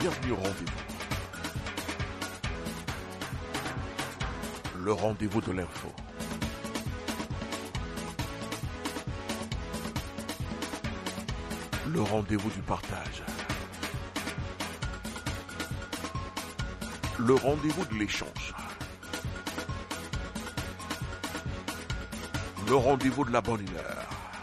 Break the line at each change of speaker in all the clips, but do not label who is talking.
bienvenue au rendez-vous. Le rendez-vous de l'info. Le rendez-vous du partage. Le rendez-vous de l'échange. Le rendez-vous de la bonne humeur.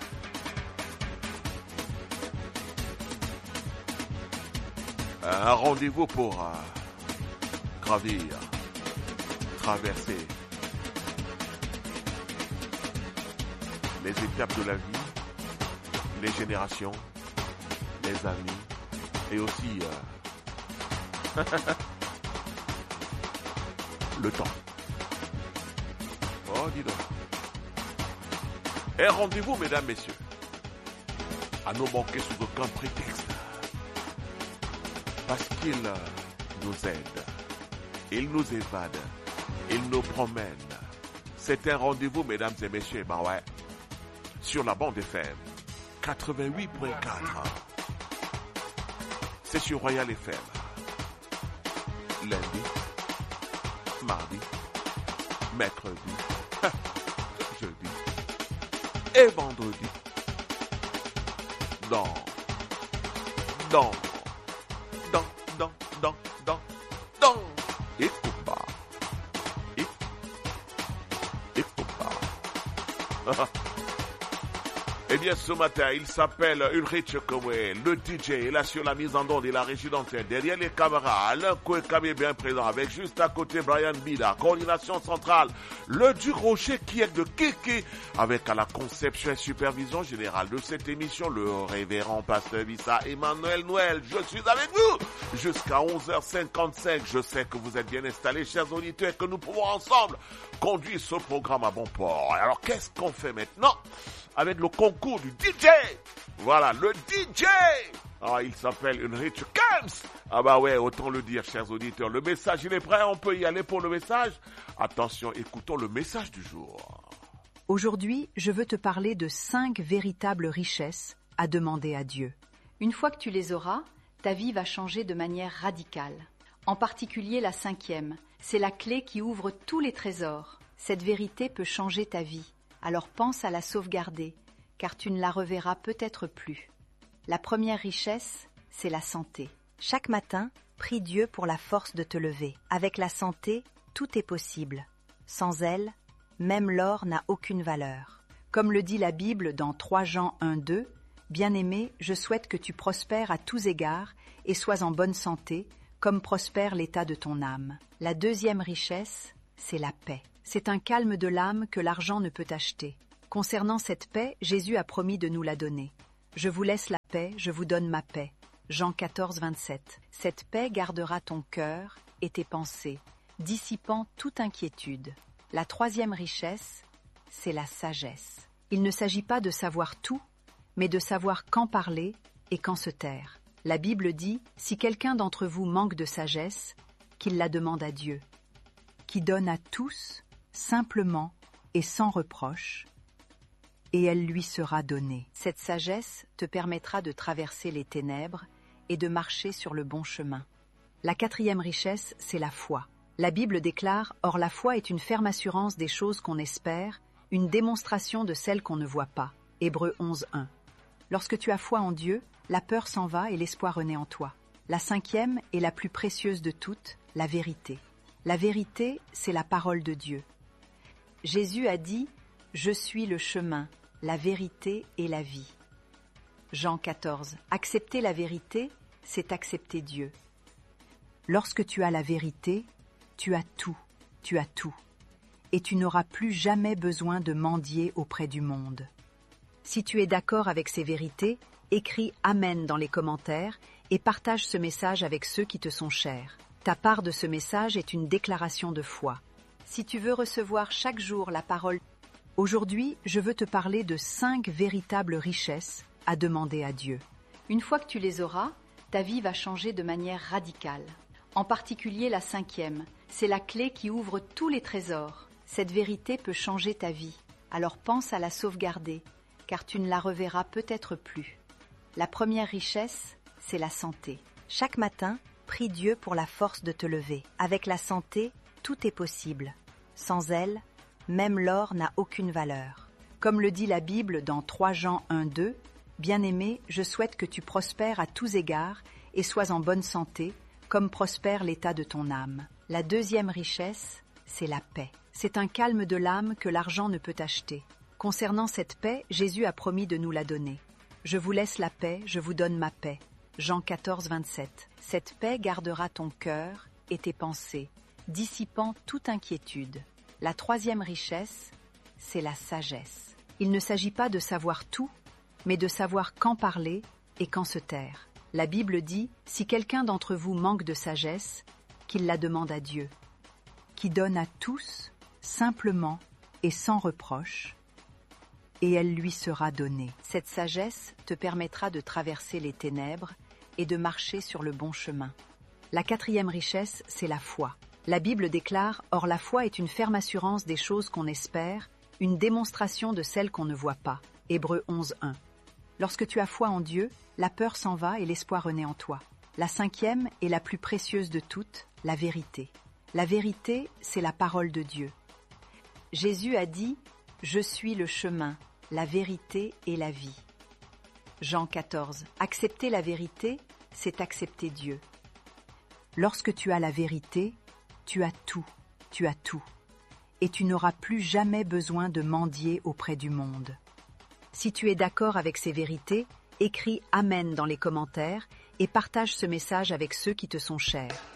Un rendez-vous pour gravir, traverser les étapes de la vie, les générations, les amis et aussi le temps. Oh, dis donc. Et rendez-vous, mesdames, messieurs, à ne manquer sous aucun prétexte. Parce qu'il nous aide, il nous évade, il nous promène. C'est un rendez-vous, mesdames et messieurs, bah ouais, sur la bande FM 88.4. C'est sur Royal FM. Lundi, mardi, mercredi, jeudi et vendredi. Dans et Kumba. Eh bien, ce matin, il s'appelle Ulrich Kowe, le DJ, est là sur la mise en onde et la régie d'antenne. Derrière les caméras, Alain Kouekam est bien présent, avec juste à côté Brian Bida, coordination centrale, le Duc Rocher qui est de Kéké, avec à la conception et supervision générale de cette émission, le révérend pasteur Vissa Emmanuel Noël. Je suis avec vous jusqu'à 11h55. Je sais que vous êtes bien installés, chers auditeurs, et que nous pouvons ensemble conduire ce programme à bon port. Alors, qu'est-ce qu'on fait maintenant avec le concours du DJ? Voilà, le DJ. Ah, il s'appelle Ulrich Kems. Ah bah ouais, autant le dire, chers auditeurs. Le message, il est prêt, on peut y aller pour le message. Attention, écoutons le message du jour.
Aujourd'hui, je veux te parler de 5 véritables richesses à demander à Dieu. Une fois que tu les auras, ta vie va changer de manière radicale. En particulier la 5e, c'est la clé qui ouvre tous les trésors. Cette vérité peut changer ta vie. Alors pense à la sauvegarder, car tu ne la reverras peut-être plus. La première richesse, c'est la santé. Chaque matin, prie Dieu pour la force de te lever. Avec la santé, tout est possible. Sans elle, même l'or n'a aucune valeur. Comme le dit la Bible dans 3 Jean 1-2, « Bien-aimé, je souhaite que tu prospères à tous égards et sois en bonne santé, comme prospère l'état de ton âme. » La deuxième richesse, c'est la paix. C'est un calme de l'âme que l'argent ne peut acheter. Concernant cette paix, Jésus a promis de nous la donner. « Je vous laisse la paix, je vous donne ma paix. » Jean 14, 27. Cette paix gardera ton cœur et tes pensées, dissipant toute inquiétude. La troisième richesse, c'est la sagesse. Il ne s'agit pas de savoir tout, mais de savoir quand parler et quand se taire. La Bible dit « Si quelqu'un d'entre vous manque de sagesse, qu'il la demande à Dieu, qui donne à tous, simplement et sans reproche, et elle lui sera donnée. » Cette sagesse te permettra de traverser les ténèbres et de marcher sur le bon chemin. La quatrième richesse, c'est la foi. La Bible déclare « Or la foi est une ferme assurance des choses qu'on espère, une démonstration de celles qu'on ne voit pas. » Hébreux 11, 1. Lorsque tu as foi en Dieu, la peur s'en va et l'espoir renaît en toi. La cinquième et la plus précieuse de toutes, la vérité. La vérité, c'est la parole de Dieu. Jésus a dit « Je suis le chemin, la vérité et la vie. » Jean 14. Accepter la vérité, c'est accepter Dieu. Lorsque tu as la vérité, tu as tout, et tu n'auras plus jamais besoin de mendier auprès du monde. Si tu es d'accord avec ces vérités, écris « Amen » dans les commentaires et partage ce message avec ceux qui te sont chers. Ta part de ce message est une déclaration de foi. Si tu veux recevoir chaque jour la parole, aujourd'hui, je veux te parler de 5 véritables richesses à demander à Dieu. Une fois que tu les auras, ta vie va changer de manière radicale. En particulier la 5e, c'est la clé qui ouvre tous les trésors. Cette vérité peut changer ta vie. Alors pense à la sauvegarder, car tu ne la reverras peut-être plus. La première richesse, c'est la santé. Chaque matin, prie Dieu pour la force de te lever. Avec la santé, tout est possible. Sans elle, même l'or n'a aucune valeur. Comme le dit la Bible dans 3 Jean 1-2, « Bien-aimé, je souhaite que tu prospères à tous égards et sois en bonne santé, comme prospère l'état de ton âme. » La deuxième richesse, c'est la paix. C'est un calme de l'âme que l'argent ne peut acheter. Concernant cette paix, Jésus a promis de nous la donner. « Je vous laisse la paix, je vous donne ma paix. » Jean 14, 27. Cette paix gardera ton cœur et tes pensées, dissipant toute inquiétude. La troisième richesse, c'est la sagesse. Il ne s'agit pas de savoir tout, mais de savoir quand parler et quand se taire. La Bible dit, si quelqu'un d'entre vous manque de sagesse, qu'il la demande à Dieu, qui donne à tous, simplement et sans reproche, et elle lui sera donnée. Cette sagesse te permettra de traverser les ténèbres et de marcher sur le bon chemin. La quatrième richesse, c'est la foi. La Bible déclare « Or la foi est une ferme assurance des choses qu'on espère, une démonstration de celles qu'on ne voit pas. » Hébreux 11:1. Lorsque tu as foi en Dieu, la peur s'en va et l'espoir renaît en toi. La cinquième et la plus précieuse de toutes, la vérité. La vérité, c'est la parole de Dieu. Jésus a dit « Je suis le chemin, la vérité et la vie. » Jean 14. Accepter la vérité, c'est accepter Dieu. Lorsque tu as la vérité, tu as tout. Et tu n'auras plus jamais besoin de mendier auprès du monde. Si tu es d'accord avec ces vérités, écris « Amen » dans les commentaires et partage ce message avec ceux qui te sont chers.